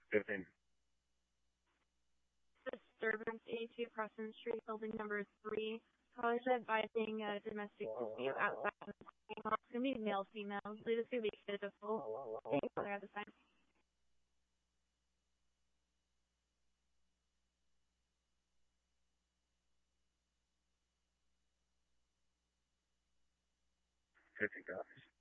15. Disturbance 82 Preston Street, building number 3. College advising domestic dispute outside of the same. It's going to be male, female. This is going to be physical. They're at the same. Fifty copies.